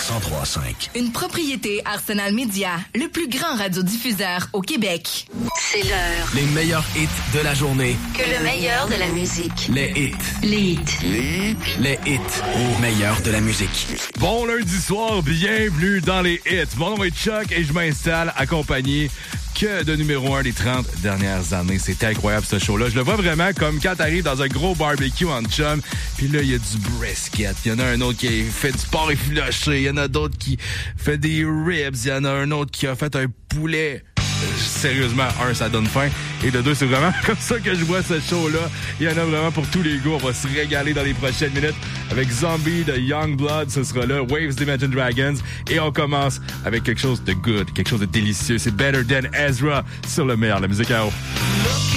103.5. Une propriété Arsenal Media, le plus grand radiodiffuseur au Québec. C'est l'heure. Les meilleurs hits de la journée. Que le meilleur de la musique. Les hits. Les hits. Les hits au meilleur de la musique. Bon lundi soir, bienvenue dans les hits. Mon nom est Chuck et je m'installe accompagné que de numéro 1 des 30 dernières années. C'est incroyable ce show-là. Je le vois vraiment comme quand t'arrives dans un gros barbecue en chum, puis là, il y a du brisket. Il y en a un autre qui fait du porc effiloché. Il y en a d'autres qui fait des ribs. Il y en a un autre qui a fait un poulet. Sérieusement, ça donne faim. Et de deux, c'est vraiment comme ça que je vois ce show-là. Il y en a vraiment pour tous les goûts. On va se régaler dans les prochaines minutes avec Zombie de Youngblood. Ce sera là. Waves d'Imagine Dragons. Et on commence avec quelque chose de good, quelque chose de délicieux. C'est Better Than Ezra sur le meilleur, la musique à eau.